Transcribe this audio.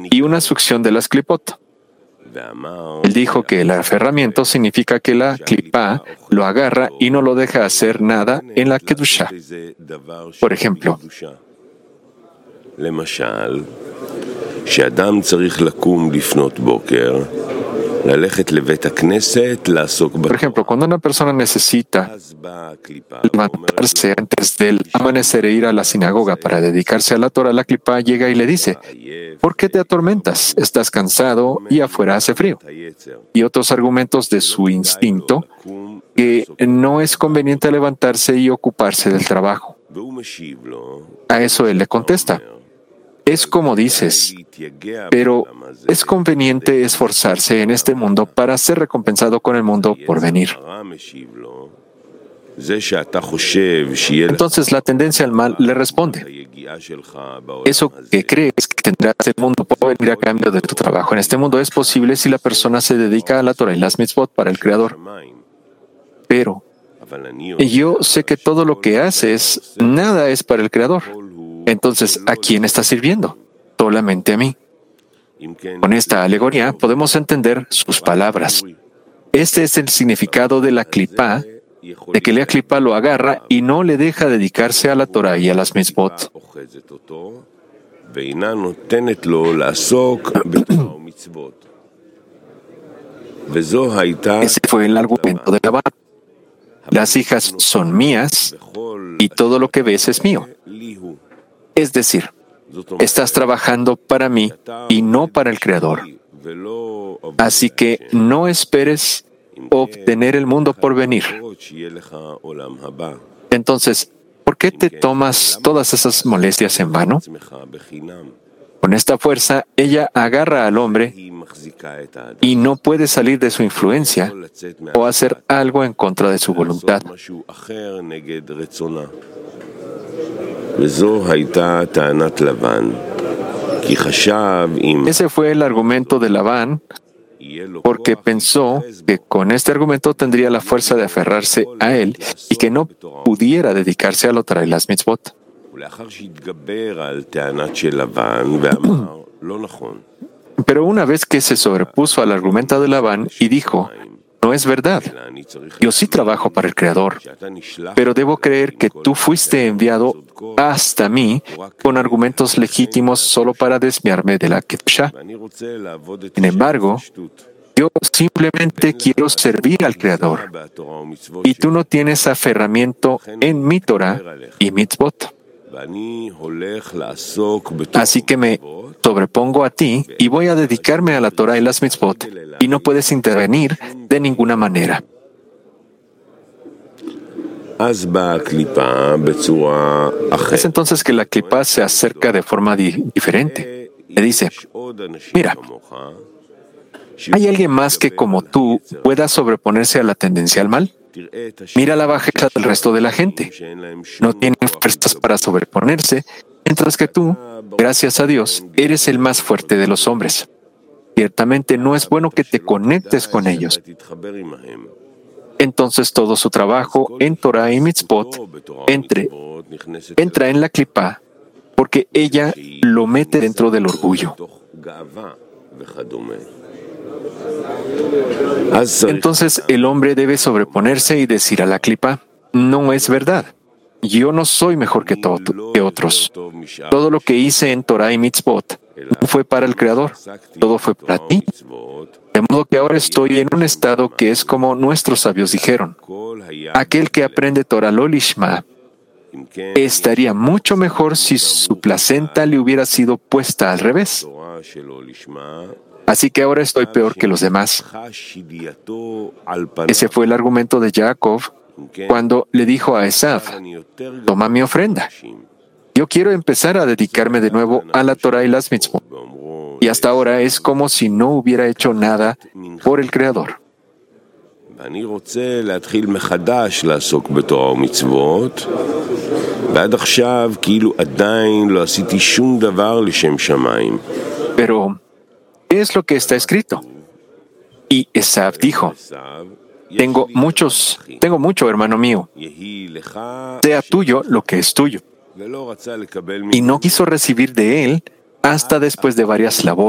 y una succión de las klipot. Él dijo que el aferramiento significa que la klipá lo agarra y no lo deja hacer nada en la kedusha. Por ejemplo, cuando una persona necesita levantarse antes del amanecer e ir a la sinagoga para dedicarse a la Torah, la klipá llega y le dice: ¿por qué te atormentas? Estás cansado y afuera hace frío. Y otros argumentos de su instinto que no es conveniente levantarse y ocuparse del trabajo. A eso él le contesta: es como dices, pero es conveniente esforzarse en este mundo para ser recompensado con el mundo por venir. Entonces la tendencia al mal le responde: eso que crees que tendrás el mundo por venir a cambio de tu trabajo en este mundo es posible si la persona se dedica a la Torah y las mitzvot para el Creador. Pero yo sé que todo lo que haces, nada es para el Creador. Entonces, ¿a quién está sirviendo? Solamente a mí. Con esta alegoría podemos entender sus palabras. Este es el significado de la klipá, de que la klipá lo agarra y no le deja dedicarse a la Torah y a las mitzvot. Ese fue el argumento de Labán. Las hijas son mías y todo lo que ves es mío. Es decir, estás trabajando para mí y no para el Creador. Así que no esperes obtener el mundo por venir. Entonces, ¿por qué te tomas todas esas molestias en vano? Con esta fuerza, ella agarra al hombre y no puede salir de su influencia o hacer algo en contra de su voluntad. Ese fue el argumento de Labán, porque pensó que con este argumento tendría la fuerza de aferrarse a él y que no pudiera dedicarse a la Torah y las mitzvot. Pero una vez que se sobrepuso al argumento de Labán y dijo: no es verdad, yo sí trabajo para el Creador, pero debo creer que tú fuiste enviado hasta mí con argumentos legítimos solo para desviarme de la Kedushá. Sin embargo, yo simplemente quiero servir al Creador, y tú no tienes aferramiento en mi Torah y mitzvot. Así que me sobrepongo a ti y voy a dedicarme a la Torah y las mitzvot, y no puedes intervenir de ninguna manera. Es entonces que la klipá se acerca de forma diferente. Le dice: mira, ¿hay alguien más que como tú pueda sobreponerse a la tendencia al mal? Mira la bajeza del resto de la gente. No tienen fuerzas para sobreponerse, mientras que tú, gracias a Dios, eres el más fuerte de los hombres. Ciertamente no es bueno que te conectes con ellos. Entonces todo su trabajo en Torah y mitzvot entra en la klipá, porque ella lo mete dentro del orgullo. Entonces el hombre debe sobreponerse y decir a la klipá: no es verdad. Yo no soy mejor que otros. Todo lo que hice en Torah y mitzvot no fue para el Creador, todo fue para ti. De modo que ahora estoy en un estado que es como nuestros sabios dijeron: aquel que aprende Torah lo lishma estaría mucho mejor si su placenta le hubiera sido puesta al revés. Así que ahora estoy peor que los demás. Ese fue el argumento de Jacob cuando le dijo a Esav: toma mi ofrenda. Yo quiero empezar a dedicarme de nuevo a la Torah y las mitzvot. Y hasta ahora es como si no hubiera hecho nada por el Creador. Pero, ¿qué es lo que está escrito? Y Esav dijo: tengo mucho, hermano mío. Sea tuyo lo que es tuyo. Y no quiso recibir de él hasta después de varias labores.